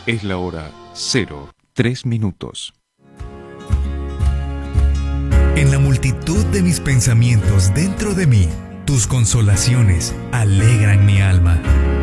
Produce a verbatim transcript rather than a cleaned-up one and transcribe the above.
Es la hora cero, tres minutos. En la multitud de mis pensamientos dentro de mí, tus consolaciones alegran mi alma.